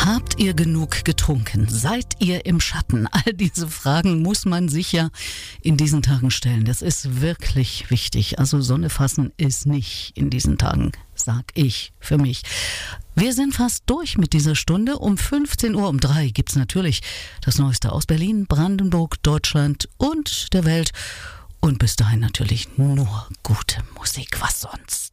Habt ihr genug getrunken? Seid ihr im Schatten? All diese Fragen muss man sich ja in diesen Tagen stellen. Das ist wirklich wichtig. Also Sonne fassen ist nicht in diesen Tagen, sag ich für mich. Wir sind fast durch mit dieser Stunde. Um 15 Uhr, um 3 gibt's natürlich das Neueste aus Berlin, Brandenburg, Deutschland und der Welt. Und bis dahin natürlich nur gute Musik. Was sonst?